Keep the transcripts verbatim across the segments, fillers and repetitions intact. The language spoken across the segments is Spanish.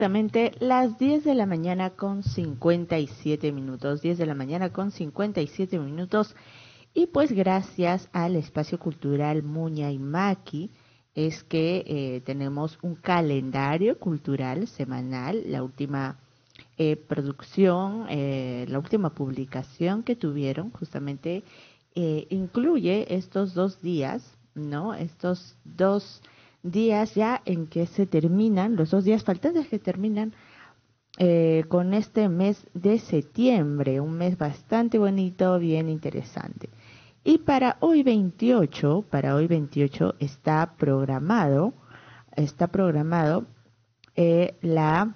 Exactamente las diez de la mañana con cincuenta y siete minutos, diez de la mañana con cincuenta y siete minutos, y pues gracias al Espacio Cultural Muña y Maki es que eh, tenemos un calendario cultural semanal. La última eh, producción, eh, la última publicación que tuvieron justamente eh, incluye estos dos días, ¿no? Estos dos días ya en que se terminan, los dos días faltantes que terminan eh, con este mes de septiembre, un mes bastante bonito, bien interesante. Y para hoy veintiocho, para hoy veintiocho está programado, está programado eh, la,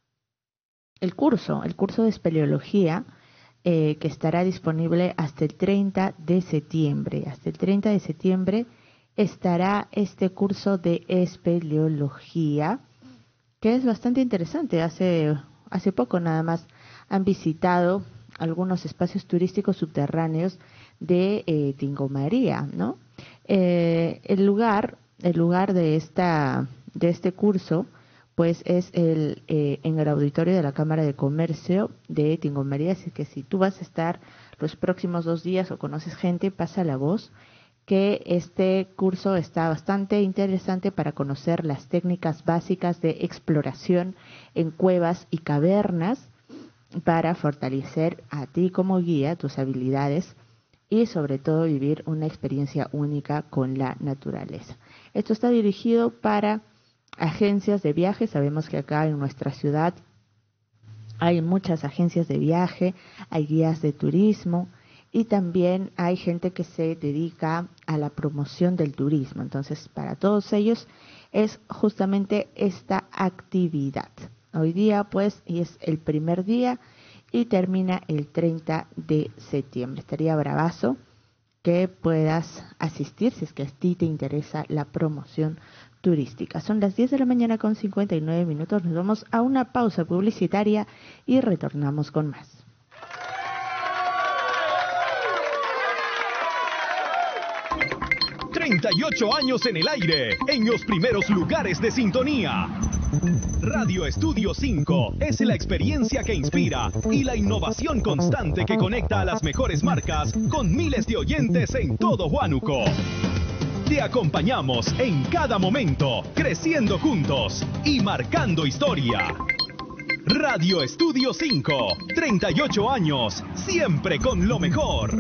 el curso, el curso de espeleología eh, que estará disponible hasta el treinta de septiembre. Hasta el treinta de septiembre estará este curso de espeleología, que es bastante interesante. Hace, hace poco nada más han visitado algunos espacios turísticos subterráneos de eh, Tingo María, ¿no? Eh, el lugar, el lugar de esta, de este curso, pues es el eh, en el auditorio de la Cámara de Comercio de Tingo María. Así que si tú vas a estar los próximos dos días o conoces gente, pasa la voz que este curso está bastante interesante para conocer las técnicas básicas de exploración en cuevas y cavernas, para fortalecer a ti como guía tus habilidades y sobre todo vivir una experiencia única con la naturaleza. Esto está dirigido para agencias de viaje. Sabemos que acá en nuestra ciudad hay muchas agencias de viaje, hay guías de turismo y también hay gente que se dedica a la promoción del turismo. Entonces, para todos ellos es justamente esta actividad. Hoy día, pues, y es el primer día y termina el treinta de septiembre. Estaría bravazo que puedas asistir si es que a ti te interesa la promoción turística. Son las diez de la mañana con cincuenta y nueve minutos. Nos vamos a una pausa publicitaria y retornamos con más. treinta y ocho años en el aire, en los primeros lugares de sintonía. Radio Estudio cinco es la experiencia que inspira y la innovación constante que conecta a las mejores marcas con miles de oyentes en todo Huánuco. Te acompañamos en cada momento, creciendo juntos y marcando historia. Radio Estudio cinco, treinta y ocho años, siempre con lo mejor.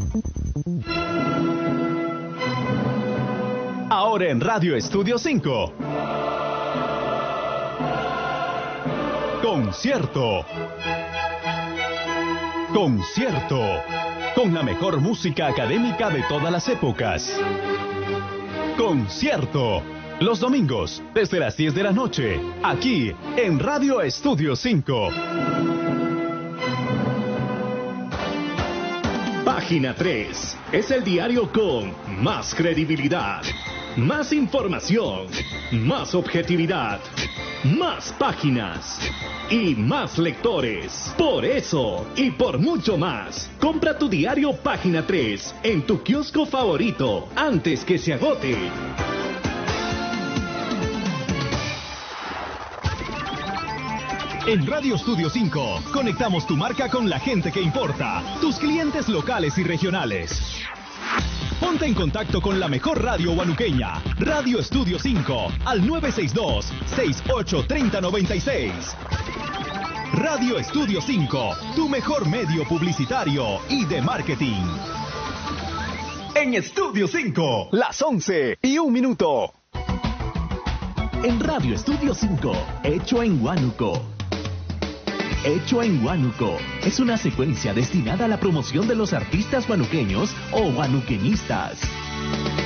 Ahora en Radio Estudio cinco. Concierto. Concierto. Con la mejor música académica de todas las épocas. Concierto. Los domingos, desde las diez de la noche, aquí en Radio Estudio cinco. Página tres. Es el diario con más credibilidad, más información, más objetividad, más páginas y más lectores. Por eso y por mucho más, compra tu diario Página tres en tu kiosco favorito antes que se agote. En Radio Estudio cinco, conectamos tu marca con la gente que importa, tus clientes locales y regionales. Ponte en contacto con la mejor radio huanuqueña, Radio Estudio cinco, al nueve seis dos, seis ocho tres cero nueve seis. Radio Estudio cinco, tu mejor medio publicitario y de marketing. En Estudio cinco, las once y un minuto. En Radio Estudio cinco, hecho en Huánuco. Hecho en Huánuco es una secuencia destinada a la promoción de los artistas huanuqueños o huanuqueñistas.